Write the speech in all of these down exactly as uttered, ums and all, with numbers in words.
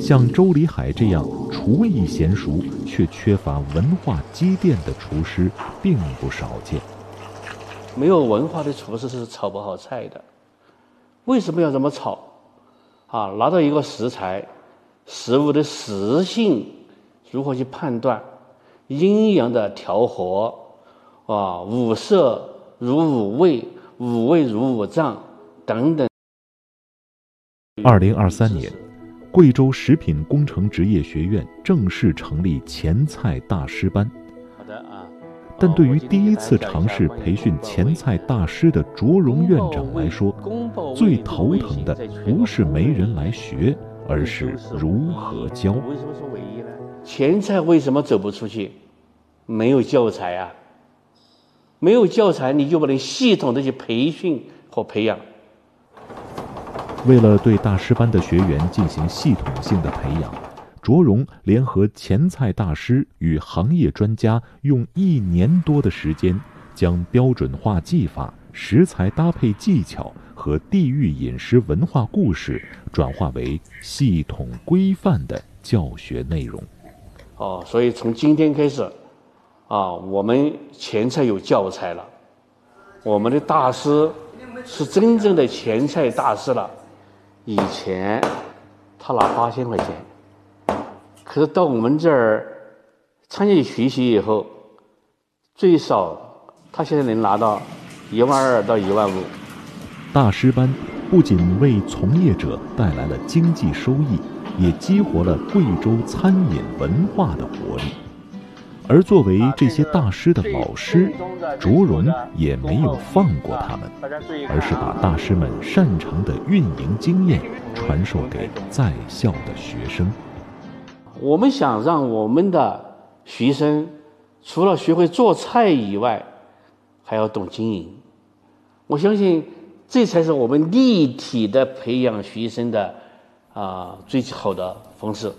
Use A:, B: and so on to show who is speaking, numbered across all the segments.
A: 像周礼海这样厨艺娴熟却缺乏文化积淀的厨师并不少见。
B: 没有文化的厨师是炒不好菜的。为什么要这么炒？啊，拿到一个食材，食物的食性如何去判断，阴阳的调和，啊，五色如五味，五味如五脏等等。
A: 二零二三年，贵州食品工程职业学院正式成立前菜大师班。
B: 好的啊。
A: 但对于第一次尝试培训前菜大师的卓荣院长来说，最头疼的不是没人来学，而是如何教。
B: 为什么是唯一呢？前菜为什么走不出去？没有教材啊，没有教材，你就不能系统的去培训和培养。
A: 为了对大师班的学员进行系统性的培养，卓荣联合前菜大师与行业专家，用一年多的时间，将标准化技法、食材搭配技巧和地域饮食文化故事转化为系统规范的教学内容。
B: 哦，所以从今天开始，啊，我们前菜有教材了，我们的大师是真正的前菜大师了。以前他拿八千块钱。可是到我们这儿参加学习以后，最少他现在能拿到一万二到一万五。
A: 大师班不仅为从业者带来了经济收益，也激活了贵州餐饮文化的活力。而作为这些大师的老师，卓荣也没有放过他们，而是把大师们擅长的运营经验传授给在校的学生。
B: 我们想让我们的学生除了学会做菜以外，还要懂经营。我相信这才是我们立体的培养学生的啊、呃、最好的方式。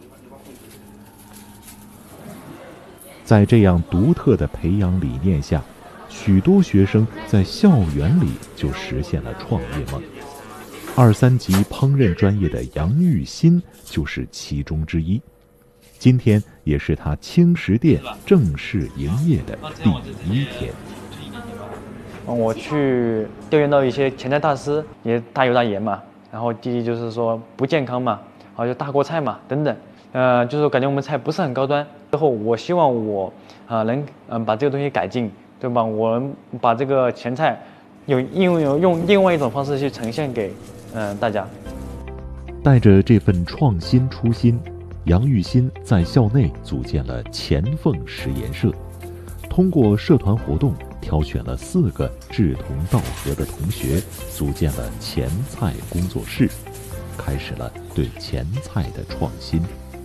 A: 在这样独特的培养理念下，许多学生在校园里就实现了创业梦。二三级烹饪专业的杨玉新就是其中之一。今天也是他轻食店正式营业的第一天。
C: 我去调研到一些前菜大师，也大油大盐嘛，然后第一就是说不健康嘛，然后就大锅菜嘛等等，呃，就是感觉我们菜不是很高端。之后我希望我啊、呃、能嗯、呃、把这个东西改进，对吧？我把这个前菜有用有用另外一种方式去呈现给嗯、呃、大家。
A: 带着这份创新初心，杨玉新在校内组建了前凤实验社，通过社团活动挑选了四个志同道合的同学，组建了前菜工作室，开始了对前菜的创新。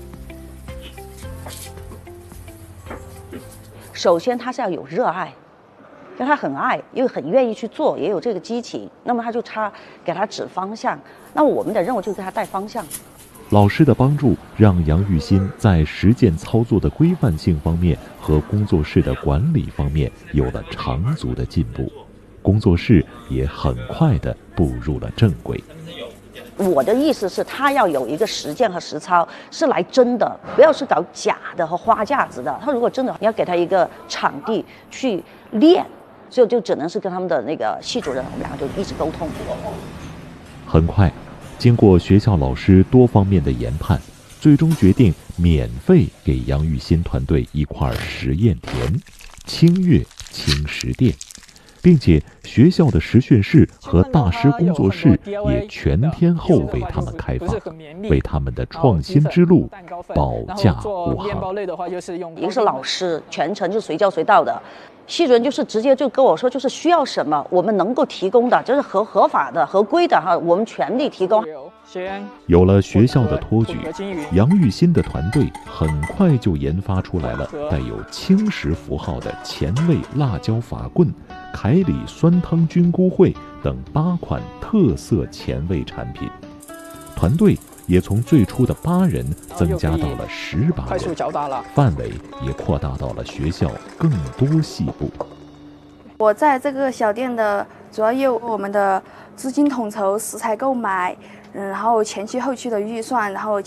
D: 首先他是要有热爱，因为他很爱，又很愿意去做，也有这个激情，那么他就差给他指方向，那么我们的任务就给他带方向。
A: 老师的帮助让杨玉新在实践操作的规范性方面和工作室的管理方面有了长足的进步，工作室也很快地步入了正轨。
D: 我的意思是，他要有一个实践和实操，是来真的，不要是搞假的和花架子的。他如果真的，你要给他一个场地去练，所以就只能是跟他们的那个系主任，我们两个就一直沟通。
A: 很快，经过学校老师多方面的研判，最终决定免费给杨玉新团队一块实验田，清悦轻食店。并且学校的实训室和大师工作室也全天候为他们开放，为他们的创新之路保驾护航。
D: 一个是老师，全程就随叫随到的，系主任就是直接就跟我说，就是需要什么我们能够提供的，就是合合法的、合规的哈，我们全力提供。
A: 有了学校的托举，杨玉新的团队很快就研发出来了带有轻食符号的前味辣椒法棍、凯里酸汤菌菇烩等八款特色前味产品。团队也从最初的八人增加到了十八人，范围也扩大到了学校更多系部。
E: 我在这个小店的主要业务，我们的资金统筹、食材购买，嗯，然后前期后期的预算，然后